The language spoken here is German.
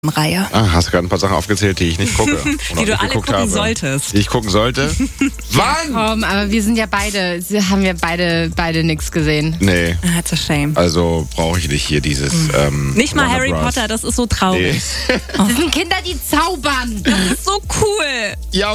Reihe. Hast du gerade ein paar Sachen aufgezählt, die ich nicht gucke. Die du alle gucken solltest. Die ich gucken sollte? Wann? Komm, aber wir sind ja haben ja beide nichts gesehen. Nee. That's a shame. Also brauche ich nicht hier dieses Nicht mal Warner Harry Bros. Potter, das ist so traurig. Nee. Das sind Kinder, die zaubern. Das ist so cool. Ja,